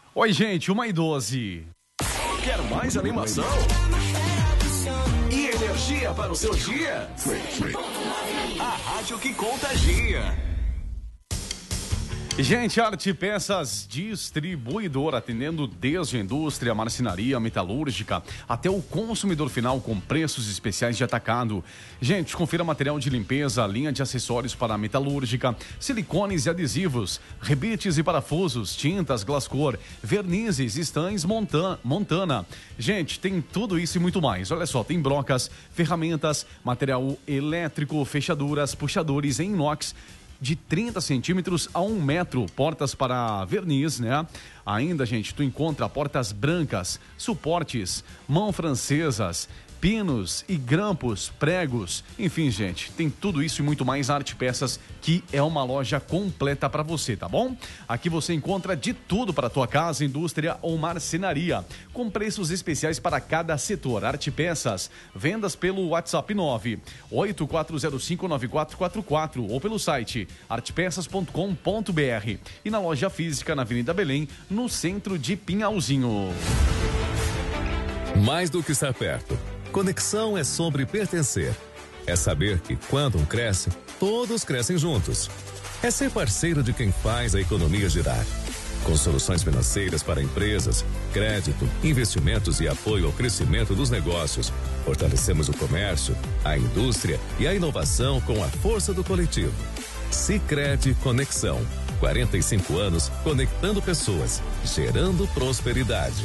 Oi, gente, 1h12. Quer mais animação? E energia para o seu dia? A rádio que contagia. Gente, Arte Peças Distribuidor, atendendo desde a indústria, marcenaria, metalúrgica, até o consumidor final com preços especiais de atacado. Gente, confira material de limpeza, linha de acessórios para metalúrgica, silicones e adesivos, rebites e parafusos, tintas, glascor, vernizes, estanhos, montana. Gente, tem tudo isso e muito mais. Olha só, tem brocas, ferramentas, material elétrico, fechaduras, puxadores em inox, de 30 centímetros a 1 metro, portas para verniz, né? Ainda, gente, tu encontra portas brancas, suportes, mão francesas, pinos e grampos, pregos, enfim, gente, tem tudo isso e muito mais. Arte Peças, que é uma loja completa para você, tá bom? Aqui você encontra de tudo para tua casa, indústria ou marcenaria, com preços especiais para cada setor. Arte Peças, vendas pelo WhatsApp 984059444 ou pelo site artepeças.com.br e na loja física na Avenida Belém, no centro de Pinhalzinho. Mais do que estar perto, conexão é sobre pertencer. É saber que quando um cresce, todos crescem juntos. É ser parceiro de quem faz a economia girar. Com soluções financeiras para empresas, crédito, investimentos e apoio ao crescimento dos negócios, fortalecemos o comércio, a indústria e a inovação com a força do coletivo. Sicredi Conexão. 45 anos conectando pessoas, gerando prosperidade.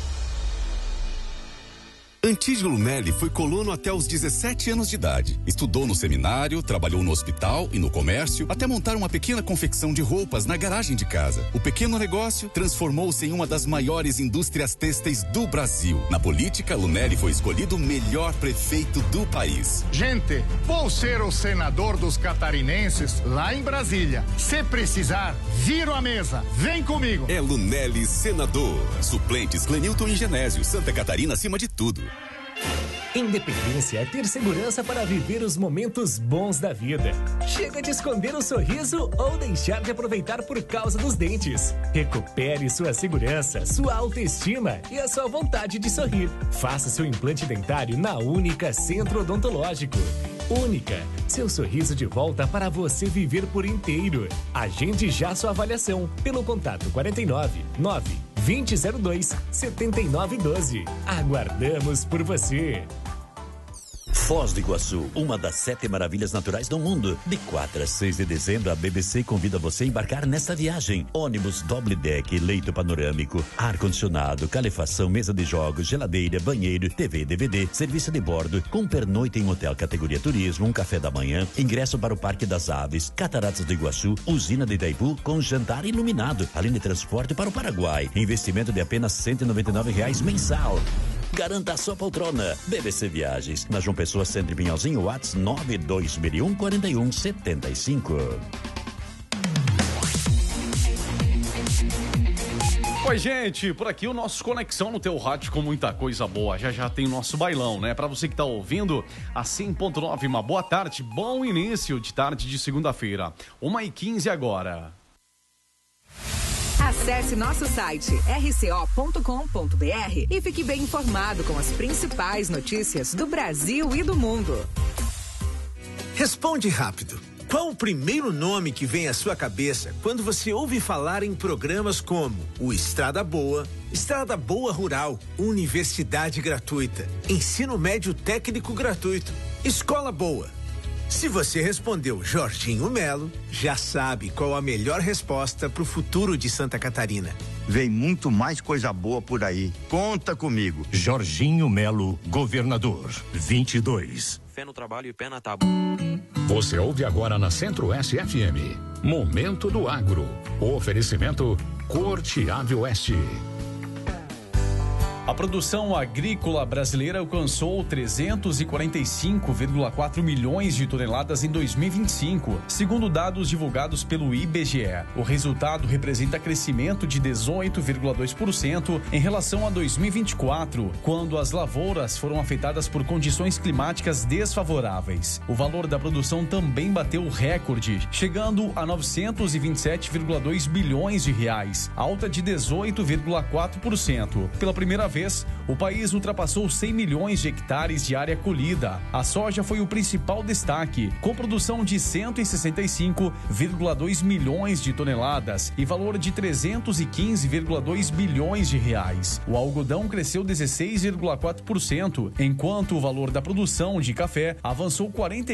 Antídio Lunelli foi colono até os 17 anos de idade. Estudou no seminário, trabalhou no hospital e no comércio, até montar uma pequena confecção de roupas na garagem de casa. O pequeno negócio transformou-se em uma das maiores indústrias têxteis do Brasil. Na política, Lunelli foi escolhido o melhor prefeito do país. Gente, vou ser o senador dos catarinenses lá em Brasília. Se precisar, viro a mesa. Vem comigo. É Lunelli senador. Suplentes Clenilton e Genésio. Santa Catarina acima de tudo. Independência é ter segurança para viver os momentos bons da vida. Chega de esconder o sorriso ou deixar de aproveitar por causa dos dentes. Recupere sua segurança, sua autoestima e a sua vontade de sorrir. Faça seu implante dentário na Única Centro Odontológico. Única, seu sorriso de volta para você viver por inteiro. Agende já sua avaliação pelo contato 49 9 2002 7912. Aguardamos por você. Foz do Iguaçu, uma das 7 maravilhas naturais do mundo. De 4 a 6 de dezembro, a BBC convida você a embarcar nesta viagem. Ônibus doble deck, leito panorâmico, ar-condicionado, calefação, mesa de jogos, geladeira, banheiro, TV e DVD, serviço de bordo, com pernoite em hotel categoria turismo, um café da manhã, ingresso para o Parque das Aves, Cataratas do Iguaçu, usina de Itaipu com jantar iluminado, além de transporte para o Paraguai. Investimento de apenas R$ 199 mensal. Garanta a sua poltrona. BBC Viagens, na João Pessoa, Centro de Pinhalzinho, WhatsApp 920014175. Oi, gente, por aqui o nosso Conexão no teu rádio com muita coisa boa. Já tem o nosso bailão, né? Pra você que tá ouvindo, a 100.9, uma boa tarde, bom início de tarde de segunda-feira. 1h15 agora. Acesse nosso site rco.com.br e fique bem informado com as principais notícias do Brasil e do mundo. Responde rápido. Qual o primeiro nome que vem à sua cabeça quando você ouve falar em programas como o Estrada Boa Rural, Universidade Gratuita, Ensino Médio Técnico Gratuito, Escola Boa? Se você respondeu Jorginho Melo, já sabe qual a melhor resposta para o futuro de Santa Catarina. Vem muito mais coisa boa por aí. Conta comigo. Jorginho Melo, governador, 22. Fé no trabalho e pé na tábua. Você ouve agora na Centro-Oeste FM. Momento do Agro. O oferecimento Corte Ave Oeste. A produção agrícola brasileira alcançou 345,4 milhões de toneladas em 2025, segundo dados divulgados pelo IBGE. O resultado representa crescimento de 18,2% em relação a 2024, quando as lavouras foram afetadas por condições climáticas desfavoráveis. O valor da produção também bateu recorde, chegando a 927,2 bilhões de reais, alta de 18,4%. Pela primeira vez, o país ultrapassou 100 milhões de hectares de área colhida. A soja foi o principal destaque, com produção de 165,2 milhões de toneladas e valor de 315,2 bilhões de reais. O algodão cresceu 16,4%, enquanto o valor da produção de café avançou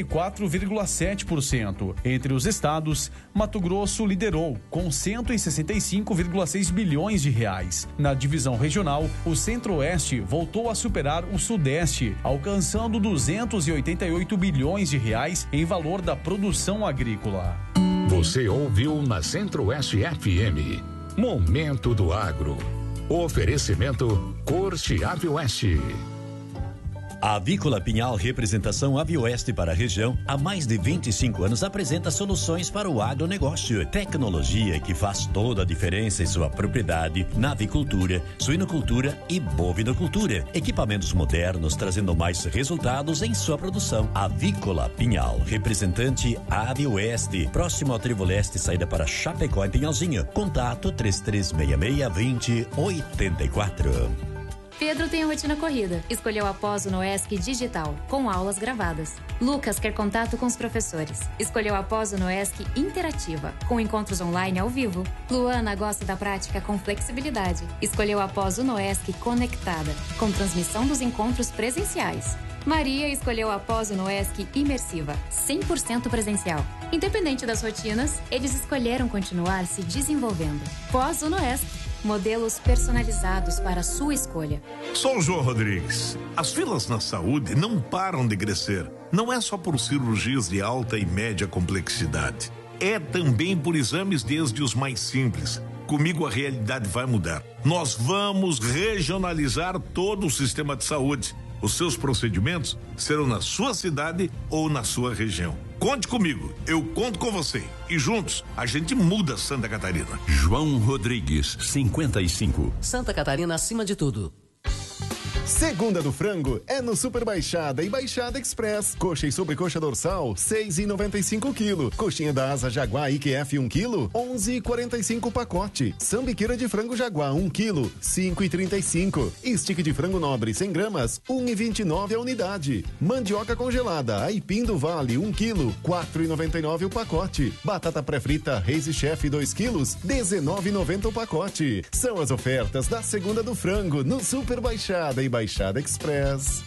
44,7%. Entre os estados, Mato Grosso liderou, com 165,6 bilhões de reais. Na divisão regional, o Centro-Oeste voltou a superar o Sudeste, alcançando 288 bilhões de reais em valor da produção agrícola. Você ouviu na Centro-Oeste FM. Momento do Agro. Oferecimento Corte Avioeste. A Avícola Pinhal Representação Avioeste para a região, há mais de 25 anos apresenta soluções para o agronegócio. Tecnologia que faz toda a diferença em sua propriedade, na avicultura, suinocultura e bovinocultura. Equipamentos modernos trazendo mais resultados em sua produção. Avícola Pinhal, representante Avioeste, próximo ao Trevo Leste, saída para Chapecó em Pinhalzinho. Contato 3366-2084. Pedro tem a rotina corrida. Escolheu a pós Unoesc Digital, com aulas gravadas. Lucas quer contato com os professores. Escolheu a pós Unoesc Interativa, com encontros online ao vivo. Luana gosta da prática com flexibilidade. Escolheu a pós Unoesc Conectada, com transmissão dos encontros presenciais. Maria escolheu a pós Unoesc Imersiva, 100% presencial. Independente das rotinas, eles escolheram continuar se desenvolvendo. Pós Unoesc, modelos personalizados para a sua escolha. Sou o João Rodrigues. As filas na saúde não param de crescer. Não é só por cirurgias de alta e média complexidade. É também por exames desde os mais simples. Comigo a realidade vai mudar. Nós vamos regionalizar todo o sistema de saúde. Os seus procedimentos serão na sua cidade ou na sua região. Conte comigo, eu conto com você. E juntos, a gente muda Santa Catarina. João Rodrigues, 55. Santa Catarina acima de tudo. Segunda do frango é no Super Baixada e Baixada Express. Coxa e sobrecoxa dorsal, 6,95 kg. Coxinha da asa Jaguar IQF 1 kg, 11,45 pacote. Sambiqueira de frango Jaguar 1 kg, 5,35. Stick de frango nobre 100 gramas, 1,29 a unidade. Mandioca congelada Aipim do Vale 1 kg, 4,99 o pacote. Batata pré-frita Reis e Chef 2 kg, 19,90 o pacote. São as ofertas da Segunda do frango no Super Baixada e Baixada Express.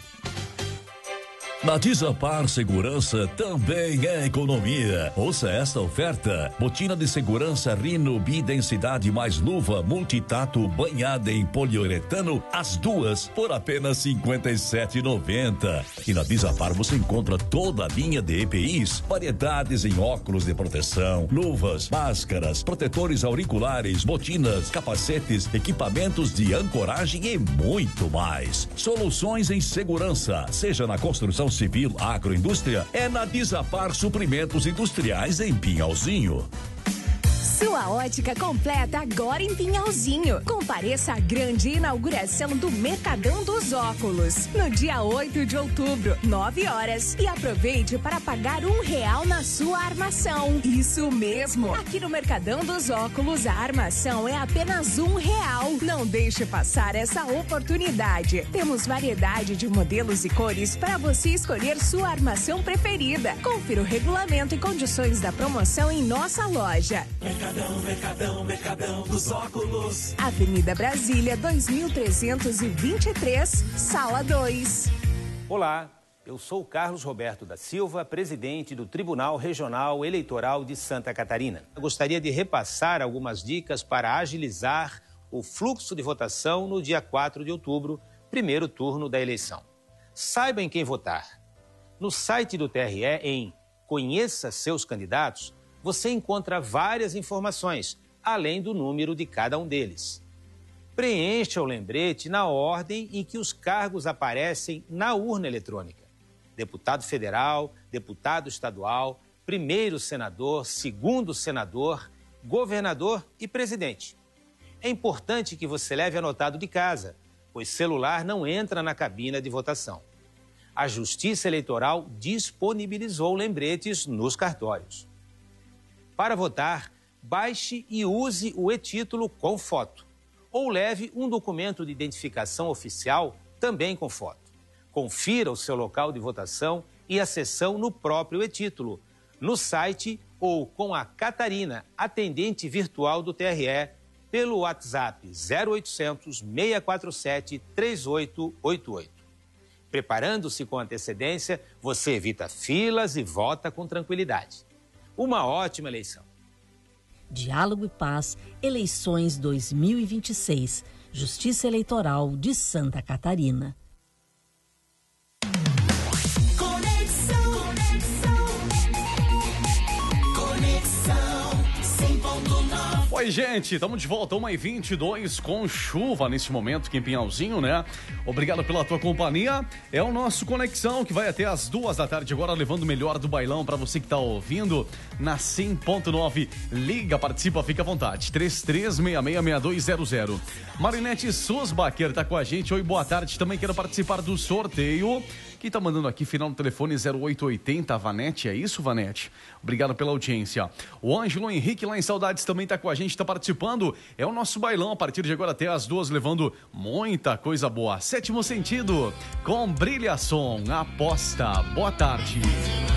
Na Desapar Segurança também é economia. Ouça esta oferta: botina de segurança Rino Bidensidade mais luva multitato banhada em poliuretano, as duas por apenas R$ 57,90. E na Desapar você encontra toda a linha de EPIs, variedades em óculos de proteção, luvas, máscaras, protetores auriculares, botinas, capacetes, equipamentos de ancoragem e muito mais. Soluções em segurança, seja na construção civil, agroindústria, é na Desapar Suprimentos Industriais em Pinhalzinho. Sua ótica completa agora em Pinhalzinho. Compareça à grande inauguração do Mercadão dos Óculos, no dia 8 de outubro, 9 horas. E aproveite para pagar R$1 na sua armação. Isso mesmo! Aqui no Mercadão dos Óculos, a armação é apenas R$1. Não deixe passar essa oportunidade. Temos variedade de modelos e cores para você escolher sua armação preferida. Confira o regulamento e condições da promoção em nossa loja. Mercadão dos Óculos. Avenida Brasília, 2323, Sala 2. Olá, eu sou Carlos Roberto da Silva, presidente do Tribunal Regional Eleitoral de Santa Catarina. Eu gostaria de repassar algumas dicas para agilizar o fluxo de votação no dia 4 de outubro, primeiro turno da eleição. Saiba em quem votar. No site do TRE, em Conheça Seus Candidatos, você encontra várias informações, além do número de cada um deles. Preencha o lembrete na ordem em que os cargos aparecem na urna eletrônica. Deputado federal, deputado estadual, primeiro senador, segundo senador, governador e presidente. É importante que você leve anotado de casa, pois celular não entra na cabina de votação. A Justiça Eleitoral disponibilizou lembretes nos cartórios. Para votar, baixe e use o e-título com foto, ou leve um documento de identificação oficial também com foto. Confira o seu local de votação e a sessão no próprio e-título, no site ou com a Catarina, atendente virtual do TRE, pelo WhatsApp 0800 647 3888. Preparando-se com antecedência, você evita filas e vota com tranquilidade. Uma ótima eleição. Diálogo e Paz, eleições 2026, Justiça Eleitoral de Santa Catarina. Oi, gente, estamos de volta, 1h22 com chuva nesse momento aqui em Pinhalzinho, né? Obrigado pela tua companhia. É o nosso Conexão que vai até as 2 da tarde agora, levando o melhor do bailão para você que tá ouvindo na 100.9. Liga, participa, fica à vontade. 33666200. Marinete Susbacher tá com a gente. Oi, boa tarde. Também quero participar do sorteio. Quem tá mandando aqui, final do telefone 0880, Vanete, é isso, Vanete? Obrigado pela audiência. O Ângelo Henrique lá em Saudades também tá com a gente, tá participando. É o nosso bailão a partir de agora até as 2, levando muita coisa boa. Sétimo Sentido, com Brilha Som, aposta. Boa tarde.